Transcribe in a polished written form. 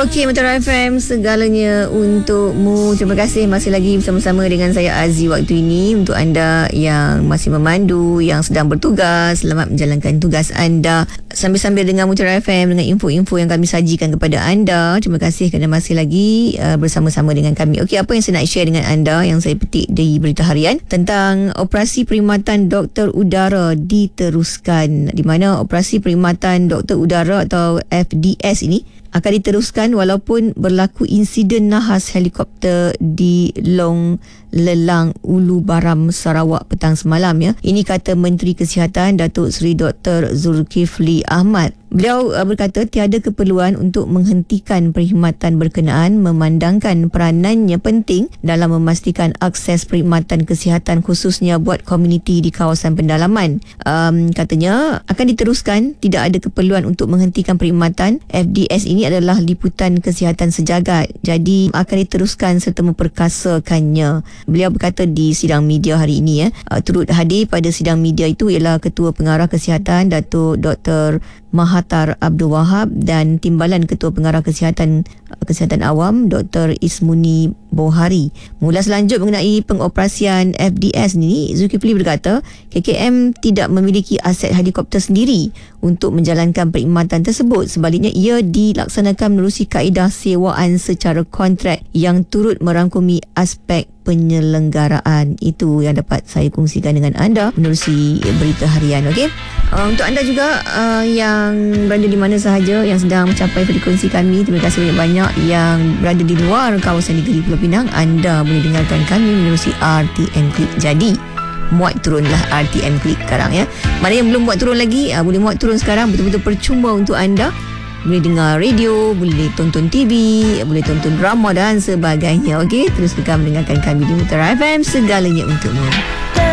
Okey, Mutiara FM, segalanya untukmu. Terima kasih masih lagi bersama-sama dengan saya Aziz waktu ini. Untuk anda yang masih memandu, yang sedang bertugas, selamat menjalankan tugas anda sambil-sambil dengan Mutiara FM, dengan info-info yang kami sajikan kepada anda. Terima kasih kerana masih lagi bersama-sama dengan kami. Okey, apa yang saya nak share dengan anda yang saya petik di Berita Harian tentang operasi perkhidmatan doktor udara diteruskan, di mana operasi perkhidmatan doktor udara atau FDS ini akan diteruskan walaupun berlaku insiden nahas helikopter di Long Lelang, Ulu Baram, Sarawak petang semalam ya. Ini kata Menteri Kesihatan Datuk Seri Dr. Zulkifli Ahmad. Beliau berkata tiada keperluan untuk menghentikan perkhidmatan berkenaan, memandangkan peranannya penting dalam memastikan akses perkhidmatan kesihatan khususnya buat komuniti di kawasan pendalaman. Katanya akan diteruskan, tidak ada keperluan untuk menghentikan perkhidmatan. FDS ini adalah liputan kesihatan sejagat, jadi akan diteruskan serta memperkasakannya. Beliau berkata di sidang media hari ini turut hadir pada sidang media itu ialah Ketua Pengarah Kesihatan Datuk Dr. Mahathir Abdul Wahab dan Timbalan Ketua Pengarah Kesihatan Awam Dr. Ismuni Bohari. Mula selanjut mengenai pengoperasian FDS ini, Zulkifli berkata KKM tidak memiliki aset helikopter sendiri untuk menjalankan perkhidmatan tersebut. Sebaliknya ia dilaksanakan menerusi kaedah sewaan secara kontrak yang turut merangkumi aspek penyelenggaraan. Itu yang dapat saya kongsikan dengan anda menerusi Berita Harian. Okey, untuk anda juga yang berada di mana sahaja yang sedang mencapai frekuensi kami, terima kasih banyak-banyak. Yang berada di luar kawasan negeri Pulau Pinang, anda boleh dengarkan kami menerusi RTM Klik. Jadi muat turunlah RTM Klik sekarang ya. Mana yang belum muat turun lagi, boleh muat turun sekarang. Betul-betul percuma untuk anda. Boleh dengar radio, boleh tonton TV, boleh tonton drama dan sebagainya. Okey, terus kekal mendengarkan kami di Mutiara FM, segalanya untukmu.